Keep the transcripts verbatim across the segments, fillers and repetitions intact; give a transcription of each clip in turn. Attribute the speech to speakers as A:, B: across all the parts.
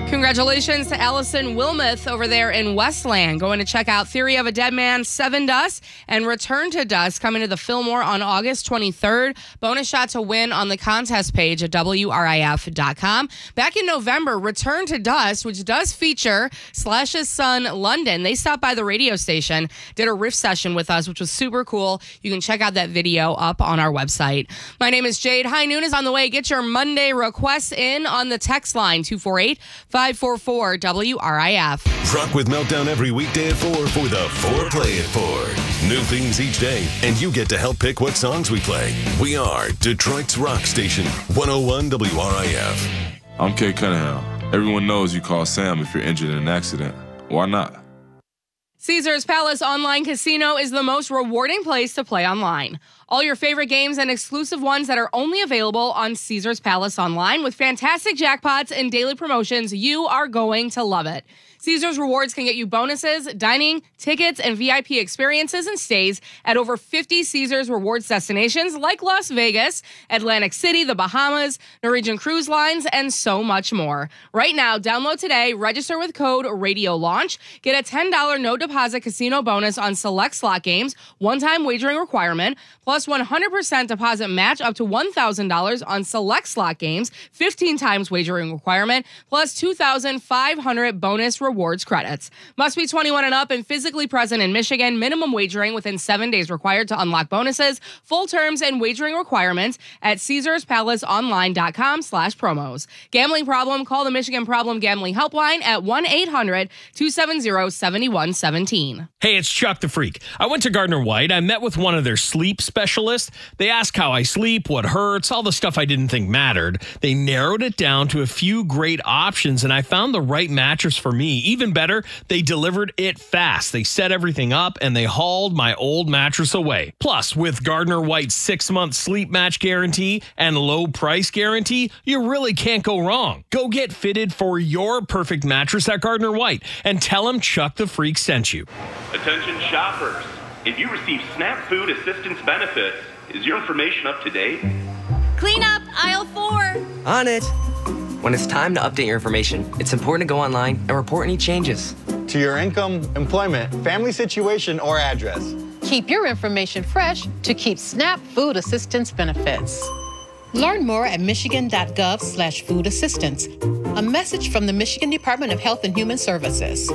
A: Congratulations to Allison Wilmoth over there in Westland. Going to check out Theory of a Dead Man, Seven Dust, and Return to Dust coming to the Fillmore on August twenty-third. Bonus shot to win on the contest page at W R I F dot com. Back in November, Return to Dust, which does feature Slash's son, London. They stopped by the radio station, did a riff session with us, which was super cool. You can check out that video up on our website. My name is Jade. High Noon is on the way. Get your Monday requests in on the text line, two four eight, five four four, W R I F.
B: Rock with Meltdown every weekday at four for the four Play at four. New themes each day, and you get to help pick what songs we play. We are Detroit's rock station, one oh one W R I F.
C: I'm Kay Cunningham. Everyone knows you call Sam if you're injured in an accident. Why not?
A: Caesars Palace Online Casino is the most rewarding place to play online. All your favorite games and exclusive ones that are only available on Caesars Palace Online with fantastic jackpots and daily promotions. You are going to love it. Caesars Rewards can get you bonuses, dining, tickets, and V I P experiences and stays at over fifty Caesars Rewards destinations like Las Vegas, Atlantic City, the Bahamas, Norwegian Cruise Lines, and so much more. Right now, download today, register with code RADIOLAUNCH, get a ten dollars no deposit casino bonus on select slot games, one-time wagering requirement, plus one hundred percent deposit match up to one thousand dollars on select slot games, fifteen times wagering requirement, plus two thousand five hundred bonus rewards credits. Must be twenty-one and up and physically present in Michigan. Minimum wagering within seven days required to unlock bonuses. Full terms and wagering requirements at Caesars Palace Online dot com slash promos. Gambling problem? Call the Michigan Problem Gambling Helpline at one eight hundred two seven zero seven one one seven.
D: Hey, it's Chuck the Freak. I went to Gardner White. I met with one of their sleep specialists. They asked how I sleep, what hurts, all the stuff I didn't think mattered. They narrowed it down to a few great options, and I found the right mattress for me. Even better, they delivered it fast. They set everything up, and they hauled my old mattress away. Plus, with Gardner White's six-month sleep match guarantee and low price guarantee, you really can't go wrong. Go get fitted for your perfect mattress at Gardner White and tell them Chuck the Freak sent you.
E: Attention shoppers. If you receive SNAP food assistance benefits, is your information up to date?
F: Clean up aisle four.
G: On it. When it's time to update your information, it's important to go online and report any changes.
H: To your income, employment, family situation, or address.
I: Keep your information fresh to keep SNAP food assistance benefits. Learn more at michigan.gov slash food assistance. A message from the Michigan Department of Health and Human Services.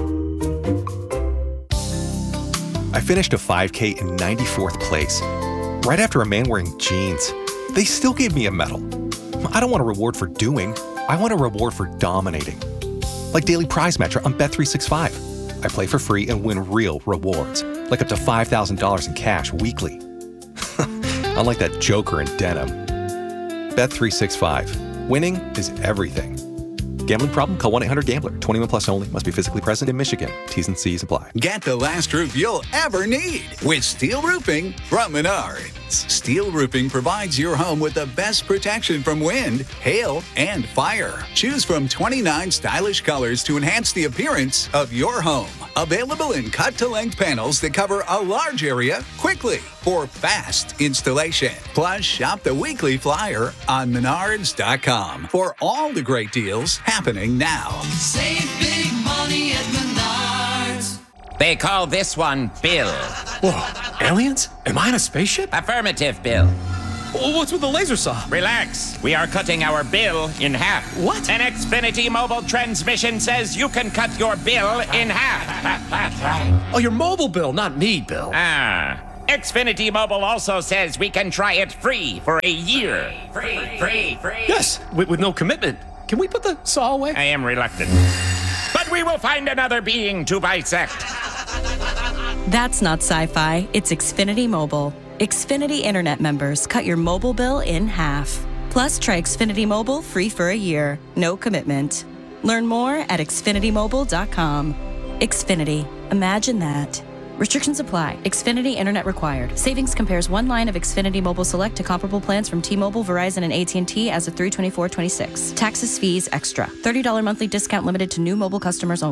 J: I finished a five K in ninety-fourth place, right after a man wearing jeans. They still gave me a medal. I don't want a reward for doing. I want a reward for dominating. Like Daily Prize Matcher on Bet three sixty-five. I play for free and win real rewards, like up to five thousand dollars in cash weekly. Unlike that joker in denim. Bet three sixty-five. Winning is everything. Gambling problem? Call one eight hundred gambler. twenty-one plus only. Must be physically present in Michigan. T's and C's apply.
K: Get the last roof you'll ever need with Steel Roofing from Menards. Steel Roofing provides your home with the best protection from wind, hail, and fire. Choose from twenty-nine stylish colors to enhance the appearance of your home. Available in cut-to-length panels that cover a large area quickly for fast installation. Plus, shop the weekly flyer on menards dot com for all the great deals happening now.
L: Save big money at Menards.
M: They call this one Bill.
N: Whoa, aliens? Am I in a spaceship?
M: Affirmative, Bill.
N: Well, what's with the laser saw?
M: Relax. We are cutting our bill in half.
N: What?
M: An Xfinity mobile transmission says you can cut your bill in half.
N: Oh, your mobile bill, not me, Bill.
M: Ah. Xfinity Mobile also says we can try it free for a year. Free, free, free.
N: Yes, with, with no commitment. Can we put the saw away?
M: I am reluctant. But we will find another being to bisect.
O: That's not sci-fi. It's Xfinity Mobile. Xfinity Internet members cut your mobile bill in half. Plus, try Xfinity Mobile free for a year. No commitment. Learn more at xfinity mobile dot com. Xfinity. Imagine that. Restrictions apply. Xfinity Internet required. Savings compares one line of Xfinity Mobile Select to comparable plans from T-Mobile, Verizon, and A T and T as of three twenty-four twenty-six. Taxes, fees, extra. thirty dollars monthly discount limited to new mobile customers only.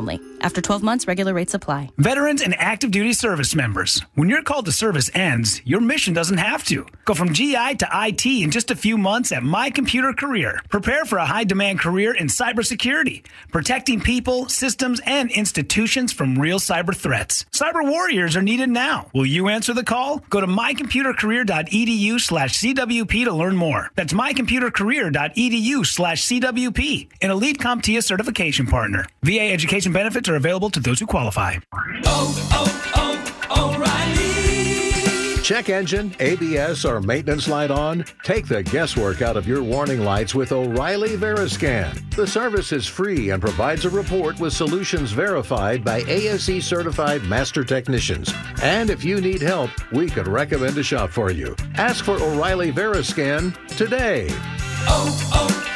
O: After twelve months, regular rates apply.
P: Veterans and active duty service members. When your call to service ends, your mission doesn't have to. Go from G I to I T in just a few months at My Computer Career. Prepare for a high-demand career in cybersecurity, protecting people, systems, and institutions from real cyber threats. Cyber warriors are needed now. Will you answer the call? Go to mycomputercareer.edu slash CWP to learn more. That's mycomputercareer.edu slash CWP, an elite CompTIA certification partner. V A education benefits are available to those who qualify.
L: Oh, oh, oh, O'Reilly.
Q: Check engine, A B S, or maintenance light on? Take the guesswork out of your warning lights with O'Reilly Veriscan. The service is free and provides a report with solutions verified by A S E certified master technicians. And if you need help, we could recommend a shop for you. Ask for O'Reilly Veriscan today.
L: Oh,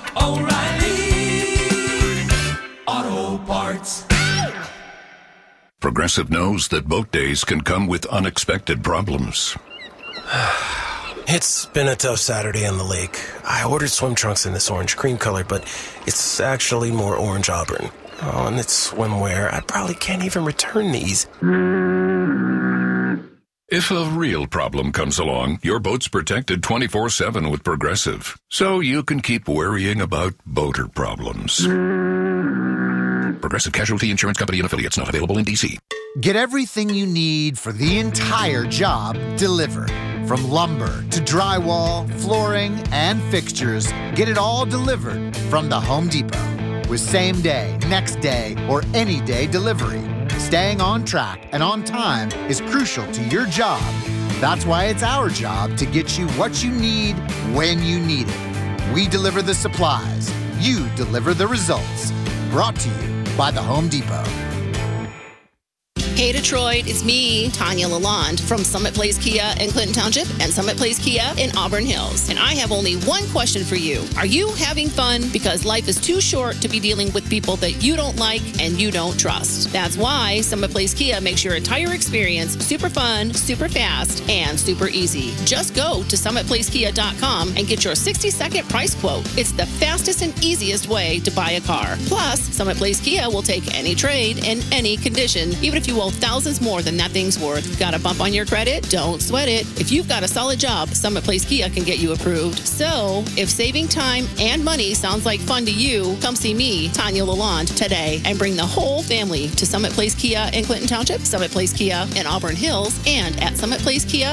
L: oh, oh, O'Reilly Auto Parts.
R: Progressive knows that boat days can come with unexpected problems.
S: It's been a tough Saturday on the lake. I ordered swim trunks in this orange cream color, but it's actually more orange auburn. Oh, and it's swimwear. I probably can't even return these.
R: If a real problem comes along, your boat's protected twenty-four seven with Progressive, so you can keep worrying about boater problems. Progressive Casualty Insurance Company and Affiliates, not available in D C.
T: Get everything you need for the entire job delivered. From lumber to drywall, flooring, and fixtures, get it all delivered from the Home Depot. With same day, next day, or any day delivery, staying on track and on time is crucial to your job. That's why it's our job to get you what you need when you need it. We deliver the supplies. You deliver the results. Brought to you by the Home Depot.
U: Hey Detroit, it's me, Tanya Lalonde from Summit Place Kia in Clinton Township and Summit Place Kia in Auburn Hills. And I have only one question for you. Are you having fun? Because life is too short to be dealing with people that you don't like and you don't trust. That's why Summit Place Kia makes your entire experience super fun, super fast, and super easy. Just go to summit place kia dot com and get your sixty second price quote. It's the fastest and easiest way to buy a car. Plus, Summit Place Kia will take any trade in any condition, even if you will thousands more than that thing's worth. Got a bump on your credit? Don't sweat it. If you've got a solid job, Summit Place Kia can get you approved. So, if saving time and money sounds like fun to you, come see me, Tanya Lalonde, today and bring the whole family to Summit Place Kia in Clinton Township, Summit Place Kia in Auburn Hills, and at summit place kia